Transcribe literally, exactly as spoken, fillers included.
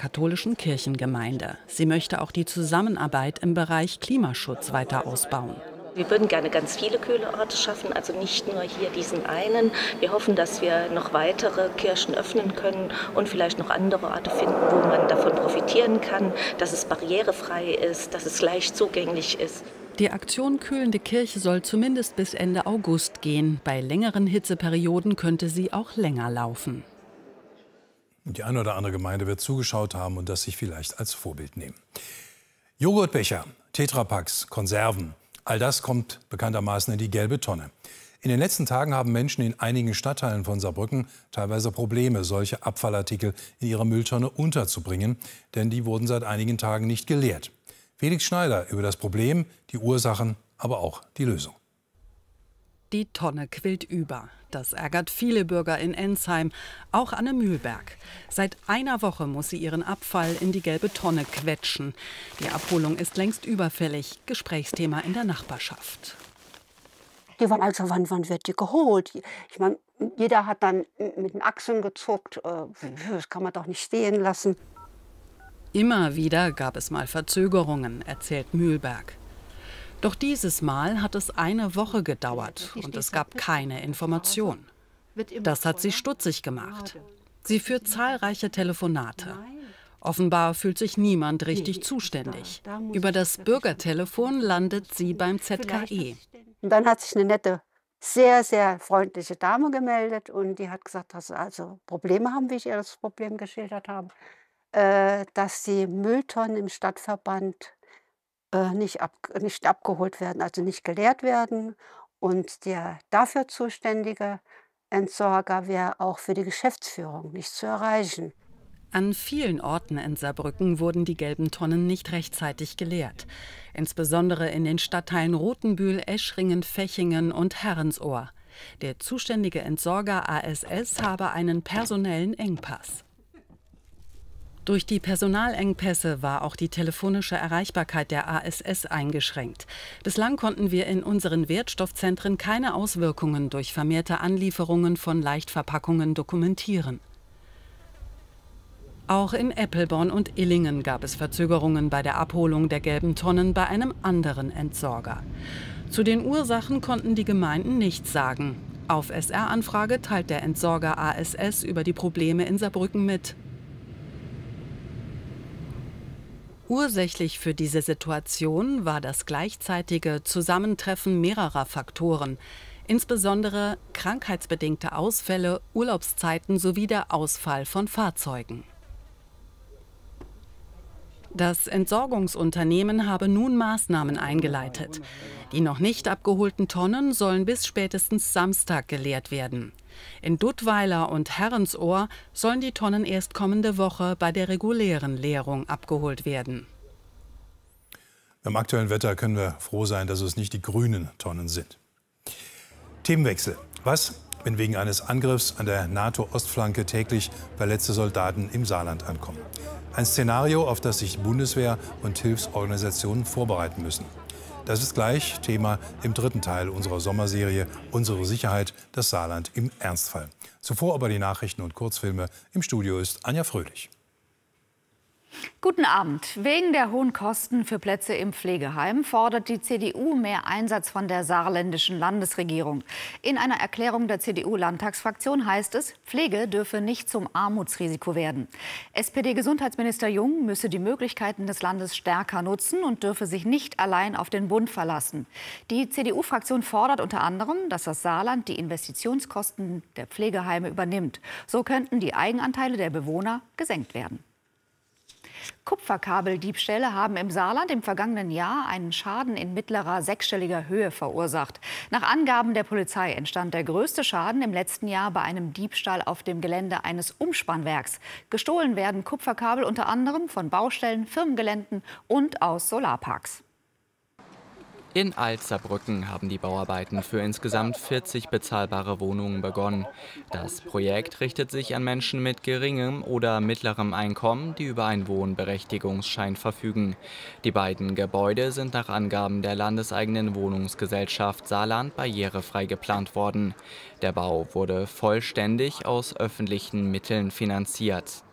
katholischen Kirchengemeinde. Sie möchte auch die Zusammenarbeit im Bereich Klimaschutz weiter ausbauen. Wir würden gerne ganz viele kühle Orte schaffen, also nicht nur hier diesen einen. Wir hoffen, dass wir noch weitere Kirchen öffnen können und vielleicht noch andere Orte finden, wo man davon profitieren kann, dass es barrierefrei ist, dass es leicht zugänglich ist. Die Aktion Kühlende Kirche soll zumindest bis Ende August gehen. Bei längeren Hitzeperioden könnte sie auch länger laufen. Die eine oder andere Gemeinde wird zugeschaut haben und das sich vielleicht als Vorbild nehmen. Joghurtbecher, Tetrapacks, Konserven. All das kommt bekanntermaßen in die gelbe Tonne. In den letzten Tagen haben Menschen in einigen Stadtteilen von Saarbrücken teilweise Probleme, solche Abfallartikel in ihrer Mülltonne unterzubringen, denn die wurden seit einigen Tagen nicht geleert. Felix Schneider über das Problem, die Ursachen, aber auch die Lösung. Die Tonne quillt über. Das ärgert viele Bürger in Ensheim, auch Anne Mühlberg. Seit einer Woche muss sie ihren Abfall in die gelbe Tonne quetschen. Die Abholung ist längst überfällig. Gesprächsthema in der Nachbarschaft. Die waren also, wann, wann wird die geholt? Ich meine, jeder hat dann mit den Achseln gezuckt. Das kann man doch nicht stehen lassen. Immer wieder gab es mal Verzögerungen, erzählt Mühlberg. Doch dieses Mal hat es eine Woche gedauert und es gab keine Information. Das hat sie stutzig gemacht. Sie führt zahlreiche Telefonate. Offenbar fühlt sich niemand richtig zuständig. Über das Bürgertelefon landet sie beim Z K E. Und dann hat sich eine nette, sehr, sehr freundliche Dame gemeldet und die hat gesagt, dass sie also Probleme haben, wie ich ihr das Problem geschildert habe, äh, dass die Mülltonnen im Stadtverband Nicht, ab, nicht abgeholt werden, also nicht geleert werden. Und der dafür zuständige Entsorger wäre auch für die Geschäftsführung nicht zu erreichen. An vielen Orten in Saarbrücken wurden die gelben Tonnen nicht rechtzeitig geleert. Insbesondere in den Stadtteilen Rothenbühl, Eschringen, Fechingen und Herrensohr. Der zuständige Entsorger A S S habe einen personellen Engpass. Durch die Personalengpässe war auch die telefonische Erreichbarkeit der A S S eingeschränkt. Bislang konnten wir in unseren Wertstoffzentren keine Auswirkungen durch vermehrte Anlieferungen von Leichtverpackungen dokumentieren. Auch in Eppelborn und Illingen gab es Verzögerungen bei der Abholung der gelben Tonnen bei einem anderen Entsorger. Zu den Ursachen konnten die Gemeinden nichts sagen. Auf S R-Anfrage teilt der Entsorger A S S über die Probleme in Saarbrücken mit. Ursächlich für diese Situation war das gleichzeitige Zusammentreffen mehrerer Faktoren, insbesondere krankheitsbedingte Ausfälle, Urlaubszeiten sowie der Ausfall von Fahrzeugen. Das Entsorgungsunternehmen habe nun Maßnahmen eingeleitet. Die noch nicht abgeholten Tonnen sollen bis spätestens Samstag geleert werden. In Duttweiler und Herrensohr sollen die Tonnen erst kommende Woche bei der regulären Leerung abgeholt werden. Beim aktuellen Wetter können wir froh sein, dass es nicht die grünen Tonnen sind. Themenwechsel. Was, wenn wegen eines Angriffs an der NATO-Ostflanke täglich verletzte Soldaten im Saarland ankommen? Ein Szenario, auf das sich Bundeswehr und Hilfsorganisationen vorbereiten müssen. Das ist gleich Thema im dritten Teil unserer Sommerserie Unsere Sicherheit, das Saarland im Ernstfall. Zuvor aber die Nachrichten und Kurzfilme. Im Studio ist Anja Fröhlich. Guten Abend. Wegen der hohen Kosten für Plätze im Pflegeheim fordert die C D U mehr Einsatz von der saarländischen Landesregierung. In einer Erklärung der C D U-Landtagsfraktion heißt es, Pflege dürfe nicht zum Armutsrisiko werden. S P D-Gesundheitsminister Jung müsse die Möglichkeiten des Landes stärker nutzen und dürfe sich nicht allein auf den Bund verlassen. Die C D U-Fraktion fordert unter anderem, dass das Saarland die Investitionskosten der Pflegeheime übernimmt. So könnten die Eigenanteile der Bewohner gesenkt werden. Kupferkabeldiebstähle haben im Saarland im vergangenen Jahr einen Schaden in mittlerer sechsstelliger Höhe verursacht. Nach Angaben der Polizei entstand der größte Schaden im letzten Jahr bei einem Diebstahl auf dem Gelände eines Umspannwerks. Gestohlen werden Kupferkabel unter anderem von Baustellen, Firmengeländen und aus Solarparks. In Alt-Saarbrücken haben die Bauarbeiten für insgesamt vierzig bezahlbare Wohnungen begonnen. Das Projekt richtet sich an Menschen mit geringem oder mittlerem Einkommen, die über einen Wohnberechtigungsschein verfügen. Die beiden Gebäude sind nach Angaben der landeseigenen Wohnungsgesellschaft Saarland barrierefrei geplant worden. Der Bau wurde vollständig aus öffentlichen Mitteln finanziert.